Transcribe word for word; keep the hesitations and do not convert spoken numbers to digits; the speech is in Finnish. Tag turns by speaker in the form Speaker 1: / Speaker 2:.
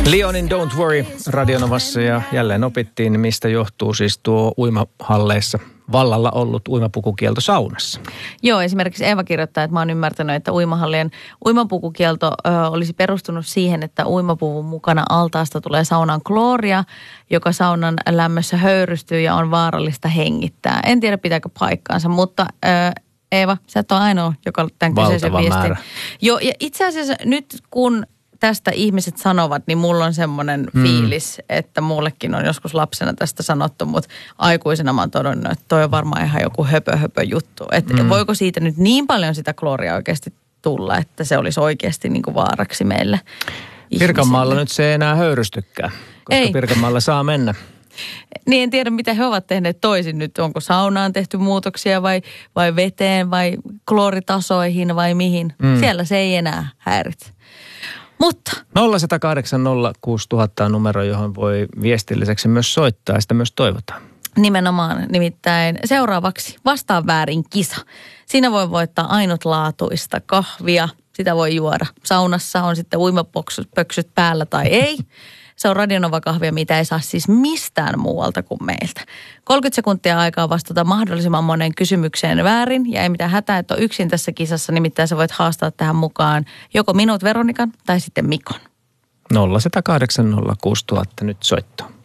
Speaker 1: Leonin Don't Worry Radionovassa ja jälleen opittiin, mistä johtuu siis tuo uimahalleissa vallalla ollut uimapukukielto saunassa.
Speaker 2: Joo, esimerkiksi Eeva kirjoittaa, että mä oon ymmärtänyt, että uimahallien uimapukukielto ö, olisi perustunut siihen, että uimapuvun mukana altaasta tulee saunan klooria, joka saunan lämmössä höyrystyy ja on vaarallista hengittää. En tiedä, pitääkö paikkaansa, mutta ö, Eeva, sä et ole ainoa, joka tämän kyseisen viestin. Joo, ja itse asiassa nyt kun tästä ihmiset sanovat, niin mulla on semmoinen hmm. fiilis, että mullekin on joskus lapsena tästä sanottu, mutta aikuisena mä oon todennut, että toi on varmaan ihan joku höpö höpö juttu. Että hmm. voiko siitä nyt niin paljon sitä klooria oikeasti tulla, että se olisi oikeasti niin kuin vaaraksi meille ihmisille.
Speaker 1: Pirkanmaalla nyt se ei enää höyrystykään, koska ei. Pirkanmaalla saa mennä.
Speaker 2: Niin en tiedä, mitä he ovat tehneet toisin nyt. Onko saunaan tehty muutoksia vai, vai veteen vai klooritasoihin vai mihin. Hmm. Siellä se ei enää häiritse. Mutta
Speaker 1: nolla yksi nolla kahdeksan nolla kuusi nolla nolla nolla on numero, johon voi viestilliseksi myös soittaa ja sitä myös toivotaan.
Speaker 2: Nimenomaan, nimittäin seuraavaksi vastaan väärin kisa. Siinä voi voittaa ainutlaatuista kahvia, sitä voi juoda. Saunassa on sitten uimapöksyt päällä tai ei. Se on Radionova-kahvia, mitä ei saa siis mistään muualta kuin meiltä. kolmekymmentä sekuntia aikaa vastata mahdollisimman monen kysymykseen väärin. Ja ei mitään hätää, että on yksin tässä kisassa. Nimittäin sä voit haastaa tähän mukaan joko minut Veronikan tai sitten Mikon.
Speaker 1: nolla yksi nolla kahdeksan nolla kuusi nolla nolla nolla nyt soittaa.